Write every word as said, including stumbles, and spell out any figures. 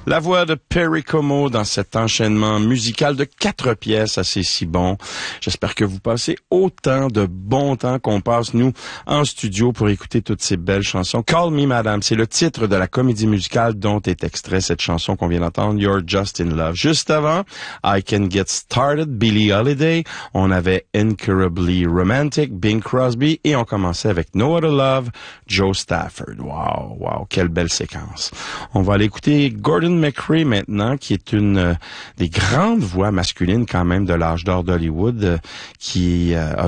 La voix de Perry Como dans cet enchaînement musical de quatre pièces assez si bon. J'espère que vous passez autant de bon temps qu'on passe, nous, en studio pour écouter toutes ces belles chansons. Call Me Madame, c'est le titre de la comédie musicale dont est extrait cette chanson qu'on vient d'entendre, You're Just in Love. Juste avant, I Can Get Started, Billie Holiday. On avait Incurably Romantic, Bing Crosby. Et on commençait avec No Other Love, Joe Stafford. Wow, wow, quelle belle séquence. On va aller écouter Gordon McRae maintenant, qui est une euh, des grandes voix masculines quand même de l'âge d'or d'Hollywood, euh, qui euh, a